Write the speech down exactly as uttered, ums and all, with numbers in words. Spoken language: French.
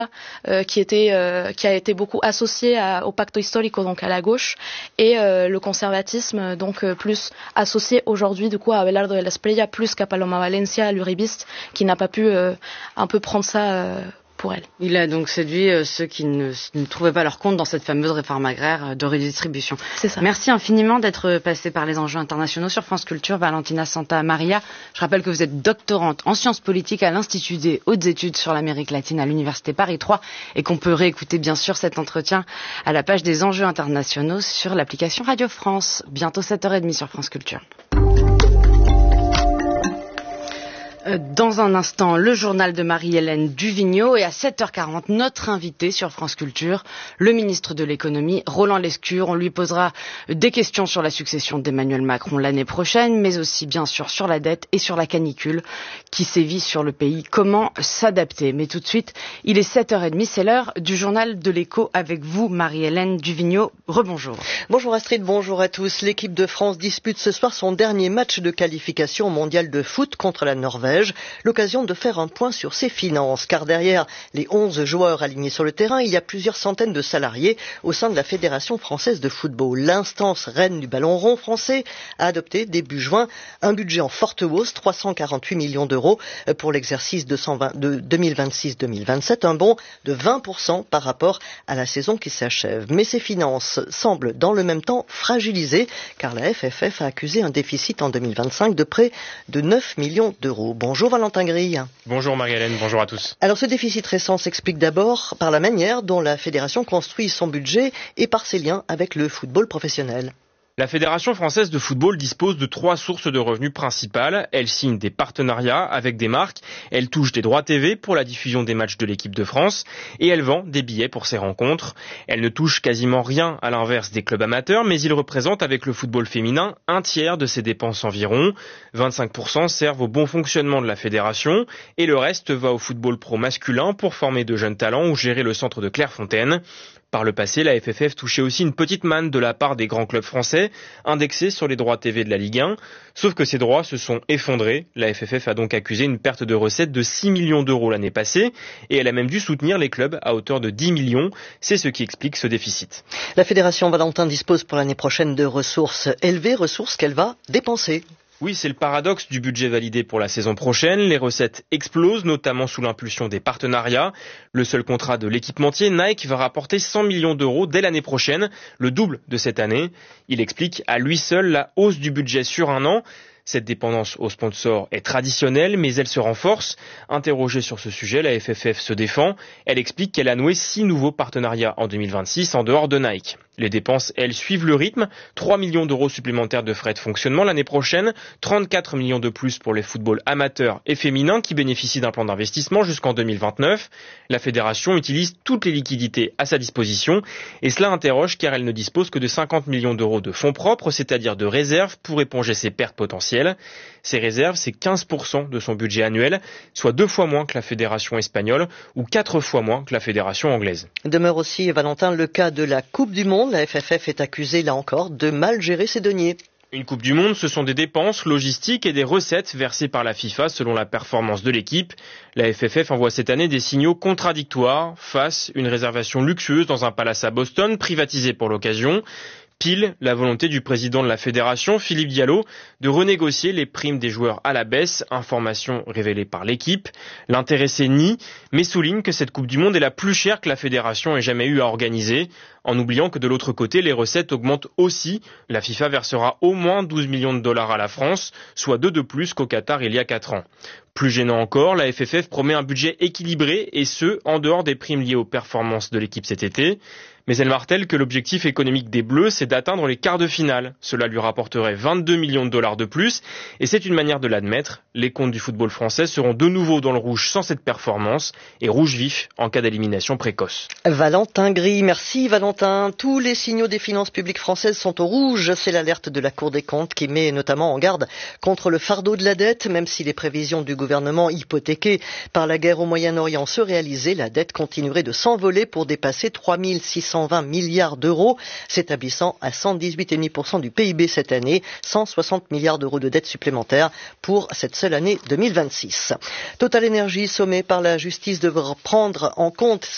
Euh, qui était euh, qui a été beaucoup associé à, au pacto histórico, donc à la gauche, et euh, le conservatisme, donc euh, plus associé aujourd'hui du coup à Abelardo de la Espriella plus qu'à Paloma Valencia, l'uribiste, qui n'a pas pu euh, un peu prendre ça euh, pour elle. Il a donc séduit euh, ceux qui ne, ne trouvaient pas leur compte dans cette fameuse réforme agraire euh, de redistribution. C'est ça. Merci infiniment d'être passé par les enjeux internationaux sur France Culture, Valentina Santa Maria. Je rappelle que vous êtes doctorante en sciences politiques à l'Institut des hautes études sur l'Amérique latine à l'Université Paris trois et qu'on peut réécouter bien sûr cet entretien à la page des enjeux internationaux sur l'application Radio France. Bientôt sept heures trente sur France Culture. Dans un instant, le journal de Marie-Hélène Duvigneau et à sept heures quarante, notre invité sur France Culture, le ministre de l'économie, Roland Lescure. On lui posera des questions sur la succession d'Emmanuel Macron l'année prochaine, mais aussi bien sûr sur la dette et sur la canicule qui sévit sur le pays. Comment s'adapter? Mais tout de suite, il est sept heures trente, c'est l'heure du journal de l'écho avec vous, Marie-Hélène Duvigneau. Rebonjour. Bonjour Astrid, bonjour à tous. L'équipe de France dispute ce soir son dernier match de qualification au mondial de foot contre la Norvège. L'occasion de faire un point sur ses finances, car derrière les onze joueurs alignés sur le terrain, il y a plusieurs centaines de salariés au sein de la Fédération française de football. L'instance reine du ballon rond français a adopté début juin un budget en forte hausse, trois cent quarante-huit millions d'euros pour l'exercice de deux mille vingt-six deux mille vingt-sept, un bond de vingt pour cent par rapport à la saison qui s'achève. Mais ses finances semblent dans le même temps fragilisées, car la F F F a accusé un déficit en deux mille vingt-cinq de près de neuf millions d'euros. Bonjour Valentin Grille. Bonjour Marie-Hélène, bonjour à tous. Alors ce déficit récent s'explique d'abord par la manière dont la fédération construit son budget et par ses liens avec le football professionnel. La Fédération française de football dispose de trois sources de revenus principales. Elle signe des partenariats avec des marques, elle touche des droits T V pour la diffusion des matchs de l'équipe de France et elle vend des billets pour ses rencontres. Elle ne touche quasiment rien à l'inverse des clubs amateurs, mais il représente avec le football féminin un tiers de ses dépenses environ. vingt-cinq pour cent servent au bon fonctionnement de la fédération et le reste va au football pro masculin pour former de jeunes talents ou gérer le centre de Clairefontaine. Par le passé, la F F F touchait aussi une petite manne de la part des grands clubs français, indexés sur les droits T V de la Ligue un. Sauf que ces droits se sont effondrés. La F F F a donc accusé une perte de recettes de six millions d'euros l'année passée. Et elle a même dû soutenir les clubs à hauteur de dix millions. C'est ce qui explique ce déficit. La Fédération Valentin dispose pour l'année prochaine de ressources élevées, ressources qu'elle va dépenser. Oui, c'est le paradoxe du budget validé pour la saison prochaine. Les recettes explosent, notamment sous l'impulsion des partenariats. Le seul contrat de l'équipementier, Nike, va rapporter cent millions d'euros dès l'année prochaine, le double de cette année. Il explique à lui seul la hausse du budget sur un an. Cette dépendance aux sponsors est traditionnelle, mais elle se renforce. Interrogée sur ce sujet, la F F F se défend. Elle explique qu'elle a noué six nouveaux partenariats en deux mille vingt-six en dehors de Nike. Les dépenses, elles, suivent le rythme. trois millions d'euros supplémentaires de frais de fonctionnement l'année prochaine, trente-quatre millions de plus pour les footballs amateurs et féminins qui bénéficient d'un plan d'investissement jusqu'en deux mille vingt-neuf. La fédération utilise toutes les liquidités à sa disposition et cela interroge car elle ne dispose que de cinquante millions d'euros de fonds propres, c'est-à-dire de réserves pour éponger ses pertes potentielles. Ces réserves, c'est quinze pour cent de son budget annuel, soit deux fois moins que la fédération espagnole ou quatre fois moins que la fédération anglaise. Demeure aussi, Valentin, le cas de la Coupe du Monde. La F F F est accusée, là encore, de mal gérer ses deniers. Une Coupe du Monde, ce sont des dépenses logistiques et des recettes versées par la FIFA selon la performance de l'équipe. La F F F envoie cette année des signaux contradictoires face à une réservation luxueuse dans un palace à Boston, privatisé pour l'occasion. Pile la volonté du président de la fédération, Philippe Diallo, de renégocier les primes des joueurs à la baisse, information révélée par l'équipe. L'intéressé nie, mais souligne que cette Coupe du Monde est la plus chère que la fédération ait jamais eu à organiser, en oubliant que de l'autre côté, les recettes augmentent aussi. La FIFA versera au moins douze millions de dollars à la France, soit deux de plus qu'au Qatar il y a quatre ans. Plus gênant encore, la F F F promet un budget équilibré, et ce, en dehors des primes liées aux performances de l'équipe cet été. Mais elle martèle que l'objectif économique des Bleus, c'est d'atteindre les quarts de finale. Cela lui rapporterait vingt-deux millions de dollars de plus, et c'est une manière de l'admettre. Les comptes du football français seront de nouveau dans le rouge sans cette performance, et rouge vif en cas d'élimination précoce. Valentin Gris, merci Valentin. Tous les signaux des finances publiques françaises sont au rouge. C'est l'alerte de la Cour des comptes qui met notamment en garde contre le fardeau de la dette. Même si les prévisions du gouvernement hypothéqué par la guerre au Moyen-Orient se réalisaient, la dette continuerait de s'envoler pour dépasser trois mille six cent vingt milliards d'euros, s'établissant à cent dix-huit virgule cinq pour cent du P I B cette année, cent soixante milliards d'euros de dettes supplémentaires pour cette seule année deux mille vingt-six. Total Energy, sommé par la justice, devra prendre en compte